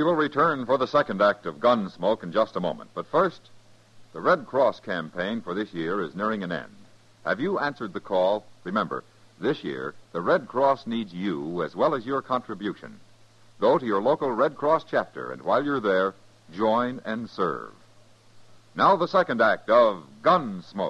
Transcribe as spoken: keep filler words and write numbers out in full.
We will return for the second act of Gunsmoke in just a moment. But first, the Red Cross campaign for this year is nearing an end. Have you answered the call? Remember, this year, the Red Cross needs you as well as your contribution. Go to your local Red Cross chapter, and while you're there, join and serve. Now the second act of Gunsmoke.